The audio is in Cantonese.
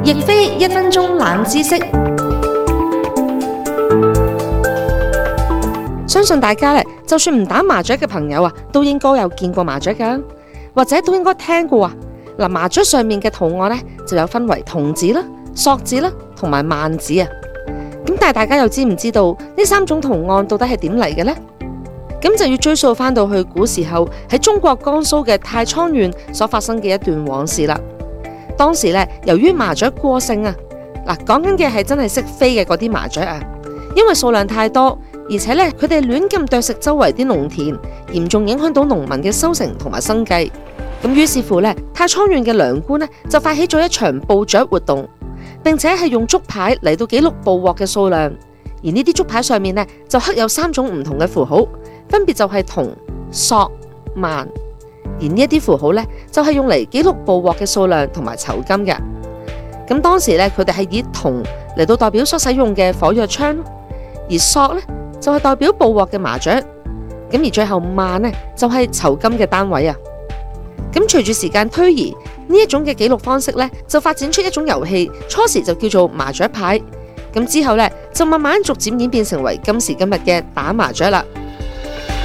亦非1分鐘冷知識。相信大家就算唔打麻雀嘅朋友啊，都應該有見過麻雀㗎，或者都應該聽過啊。嗱，麻雀上面嘅圖案就有分為童子啦、索子啦同埋萬子啊。咁但係大家又知唔知道呢3種圖案到底係點嚟嘅呢？咁就要追溯翻到去古時候喺中國江蘇嘅太倉縣所發生嘅一段往事啦。當時由於麻雀過剩啊，講緊嘅係真係識飛嘅嗰啲麻雀啊，因為數量太多，而且佢哋亂咁啄食周圍啲農田，嚴重影響到農民嘅收成同埋生計。咁於是乎太倉縣嘅糧官就發起咗一場捕雀活動，並且係用竹牌嚟到記錄捕獲嘅數量。而呢啲竹牌上面就刻有3種唔同嘅符號，分別就係銅、索、萬。而呢一啲符號就係用嚟記錄捕獲嘅數量同埋酬金嘅。咁當時佢哋係以銅嚟到代表所使用嘅火藥槍，而索就係代表捕獲嘅麻雀。咁而最後萬就係酬金嘅單位啊。咁隨住時間推移，呢一種嘅記錄方式就發展出一種遊戲，初時就叫做麻雀牌。咁之後就慢慢逐漸演變成為今時今日嘅打麻雀啦。